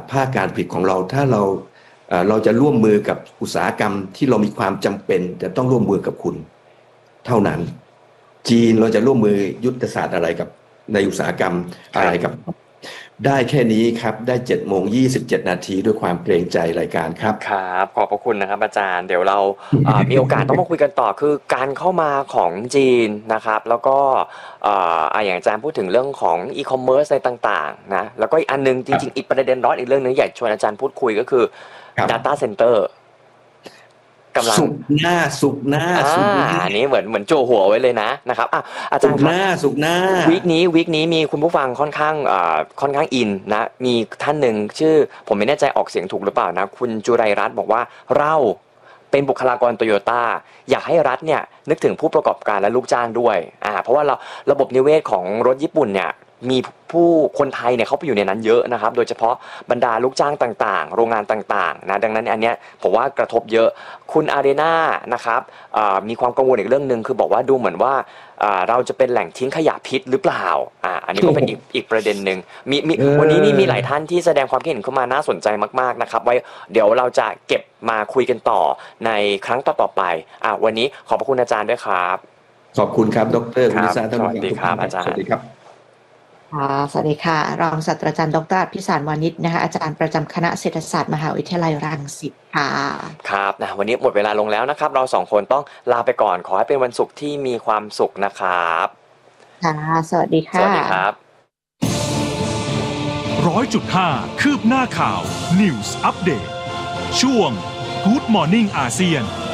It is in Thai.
ภาคการผลิตของเราถ้าเราจะร่วมมือกับอุตสาหกรรมที่เรามีความจำเป็นจะต้องร่วมมือกับคุณเท่านั้นจีนเราจะร่วมมือยุทธศาสตร์อะไรกับในอุตสาหกรรมอะไรกับได้แค่นี้ครับได้7:27 นาทีด้วยความเกรงใจรายการครับครับขอบพระคุณนะครับอาจารย์เดี๋ยวเรา มีโอกาสต้องมาคุยกันต่อคือการเข้ามาของจีนนะครับแล้วก็อย่างอาจารย์พูดถึงเรื่องของอีคอมเมิร์ซในต่างๆนะแล้วก็อีกอันนึงจริงๆอีกประเด็นร้อนอีกเรื่องนึงอยากชวนอาจารย์พูดคุยก็คือ Data Center กำลังสุกหน้าอันนี้เหมือนโจหัวไว้เลยนะครับอาจารย์ครับสุกหน้าวีคนี้มีคุณผู้ฟังค่อนข้างอินนะมีท่านหนึ่งชื่อผมไม่แน่ใจออกเสียงถูกหรือเปล่านะคุณจุไรรัตน์บอกว่าเราเป็นบุคลากรโตโยต้าอยากให้รัฐเนี่ยนึกถึงผู้ประกอบการและลูกจ้างด้วยเพราะว่าระบบนิเวศของรถญี่ปุ่นเนี่ยมีผู้คนไทยเนี่ยเขาไปอยู่ในนั้นเยอะนะครับโดยเฉพาะบรรดาลูกจ้างต่างๆโรงงานต่างๆนะดังนั้นอันเนี้ยผมว่ากระทบเยอะคุณอารีนานะครับมีความกังวลอีกเรื่องนึงคือบอกว่าดูเหมือนว่าเราจะเป็นแหล่งทิ้งขยะพิษหรือเปล่าอันนี้ก็เป็นอีกประเด็นนึงวันนี้นี่มีหลายท่านที่แสดงความคิดเห็นเข้ามาน่าสนใจมากๆนะครับไว้เดี๋ยวเราจะเก็บมาคุยกันต่อในครั้งต่อๆไปวันนี้ขอบพระคุณอาจารย์ด้วยครับขอบคุณครับดร.คุณลิซ่าสวัสดีครับอาจารย์สวัสดีครับสวัสดีค่ะรองศาสตราจารย์ดร.อภิสารวานิชนะคะอาจารย์ประจำคณะเศรษฐศาสตร์มหาวิทยาลัยรังสิตค่ะครับวันนี้หมดเวลาลงแล้วนะครับเรา2คนต้องลาไปก่อนขอให้เป็นวันศุกร์ที่มีความสุขนะครับค่ะสวัสดีค่ะสวัสดีครับ 100.5 คืบหน้าข่าว News Update ช่วง Good Morning อาเซียน